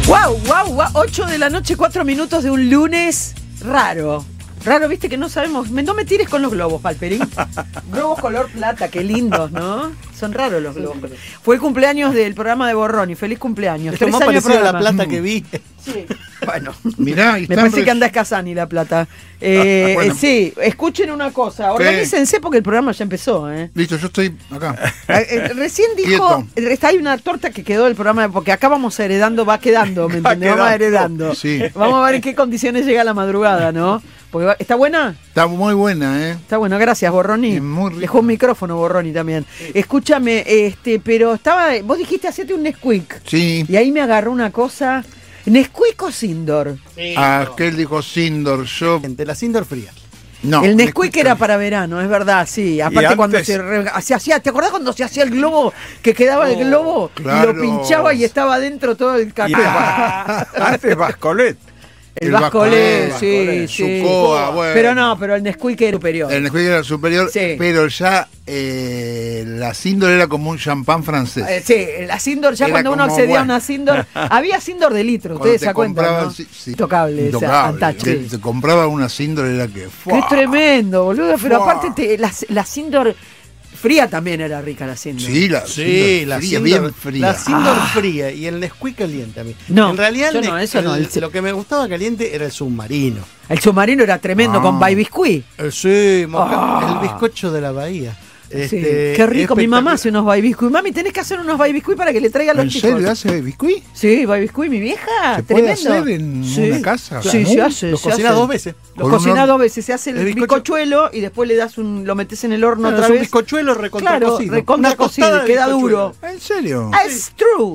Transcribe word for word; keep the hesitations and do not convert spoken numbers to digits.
Wow, wow, wow. ocho de la noche, cuatro minutos de un lunes raro. Raro, viste que no sabemos. Me, no me tires con los globos, Palperín. Globos color plata, qué lindos, ¿no? Son raros los globos. Fue el cumpleaños del programa de Borroni. Feliz cumpleaños. Esto más parecido a la plata que vi. Sí. Bueno, mirá, me parece re... que anda Escazani la plata. Eh, bueno. Sí, escuchen una cosa. Organícense porque el programa ya empezó. ¿eh? Listo, yo estoy acá. Eh, recién dijo, Quieto. Hay una torta que quedó del programa, porque acá vamos heredando, va quedando, ¿me entendés? Vamos heredando. Sí. Vamos a ver en qué condiciones llega la madrugada, ¿no? Porque, ¿está buena? Está muy buena, ¿eh? Está bueno, gracias, Borroni. Es muy rico. Dejó un micrófono, Borroni, también. Sí. Escúchame, este, pero estaba, vos dijiste hacete un Nesquik. Sí. Y ahí me agarró una cosa. ¿Nesquik o Sindor? Sí. Aquel dijo Sindor, yo... De la Sindor fría. No, el Nesquik era para verano, es verdad, sí. Aparte antes... cuando se, re... se hacía, ¿te acordás cuando se hacía el globo? Que quedaba oh, el globo claro. Y lo pinchaba y estaba dentro todo el café. Ah, antes Bascolet. El, el Bascolet, sí, sí. Sucoa, bueno. Pero no, pero el Nesquik era superior. El Nesquik era superior, sí. Pero ya eh, la Sindor era como un champán francés. Eh, sí, la Sindor, ya era cuando uno accedía bueno. a una Sindor, había Sindor de litro, ustedes se acuerdan, ¿no? Sí, sí. Intocable, Intocable. Esa, te, te compraba una Sindor, era que... ¡Qué tremendo, boludo! Pero ¡fua! Aparte, te, la, la Sindor... Fría también era rica la Sindor. Sí, la sí, Sindor la fría, Sindor, bien fría. La Sindor ah. fría y el Nesquik caliente a mí. No, en realidad no, eso el, no, el, lo que me gustaba caliente era el submarino. El submarino era tremendo, ah. con Baibiscuit. Eh, sí, ah. el bizcocho de la bahía. Este, sí. Qué rico, mi mamá hace unos baibiscuit. Mami, tenés que hacer unos baibiscuit para que le traiga a los ¿En chicos. ¿En serio hace baibiscuit? Sí, baibiscuit, mi vieja. ¿Se tremendo. puede hacer en sí. una casa? Sí, se hace. Lo cocinas dos veces. Lo cocinas dos veces. Se hace el, el bizcochuelo y después le das un, lo metes en el horno claro, otra es vez. Un bizcochuelo recontra claro, cocido. recontra cocido y queda duro. ¿En serio? It's true.